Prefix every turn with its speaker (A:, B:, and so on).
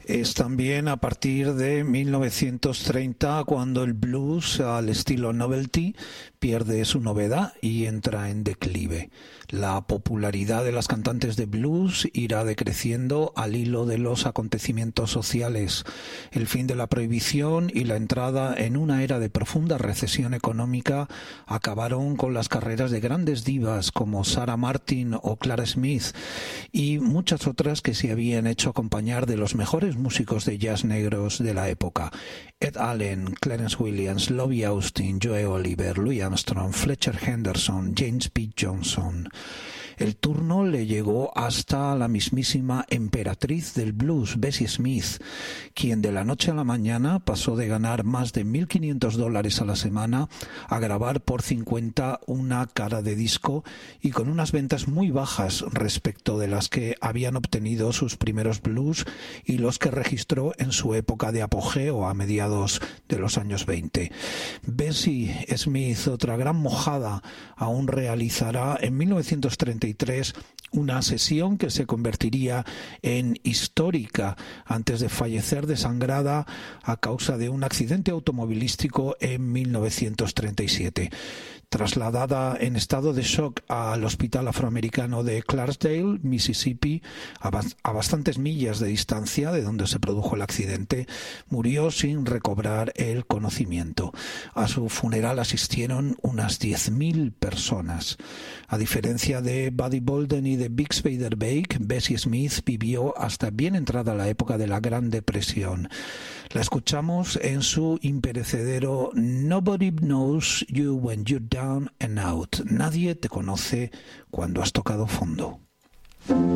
A: Es también a partir de 1930 cuando el blues al estilo novelty pierde su novedad y entra en declive. La popularidad de las cantantes de blues irá decreciendo al hilo de los acontecimientos sociales. El fin de la prohibición y la entrada en una era de profunda recesión económica acabaron con las carreras de grandes divas como Sarah Martin o Clara Smith y muchas otras que se habían hecho acompañar de los mejores músicos de jazz negros de la época. Ed Allen, Clarence Williams, Lovie Austin, Joe Oliver, Louis Armstrong, Fletcher Henderson, James P. Johnson. El turno le llegó hasta la mismísima emperatriz del blues, Bessie Smith, quien de la noche a la mañana pasó de ganar más de $1.500 a la semana a grabar por 50 una cara de disco y con unas ventas muy bajas respecto de las que habían obtenido sus primeros blues y los que registró en su época de apogeo a mediados de los años 20. Bessie Smith, otra gran mojada, aún realizará en 1933 una sesión que se convertiría en histórica antes de fallecer desangrada a causa de un accidente automovilístico en 1937. Trasladada en estado de shock al Hospital Afroamericano de Clarksdale, Mississippi, a bastantes millas de distancia de donde se produjo el accidente, murió sin recobrar el conocimiento. A su funeral asistieron unas 10.000 personas. A diferencia de Buddy Bolden y de Bix Beiderbecke, Bessie Smith vivió hasta bien entrada la época de la Gran Depresión. La escuchamos en su imperecedero Nobody Knows You When You're Down and Out. Nadie te conoce cuando has tocado fondo.